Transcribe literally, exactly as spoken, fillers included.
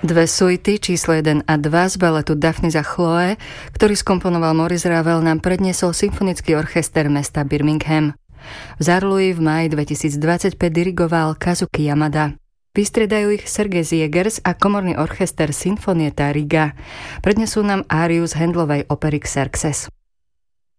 Dve suity číslo jeden a dva z baletu Daphnis a Chloe, ktorý skomponoval Maurice Ravel, nám predniesol Symfonický orchester mesta Birmingham. V Saarlouis v máji dvetisícdvadsaťpäť dirigoval Kazuki Yamada. Vystriedajú ich Sergej Ziegers a komorný orchester Sinfonietta Riga. Prednesú nám áriu z Handlovej opery Xerxes.